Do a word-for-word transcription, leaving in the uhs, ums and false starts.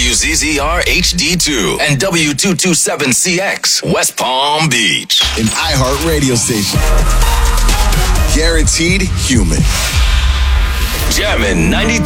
W Z Z R H D two and W two twenty-seven C X, West Palm Beach. An iHeart radio station. Guaranteed human. Jammin' ninety.